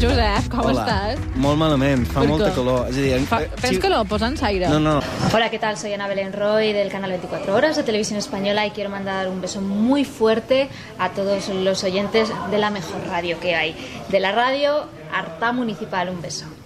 Josep, com Hola. estás? Molt malament, fa molta calor. És a dir, Pens calor, posa'ns aire. No. Hola, ¿qué tal? Soy Ana Belén Roy del canal 24 Horas de Televisión Española y quiero mandar un beso muy fuerte a todos los oyentes de la mejor radio que hay. De la radio Arta Municipal, un beso.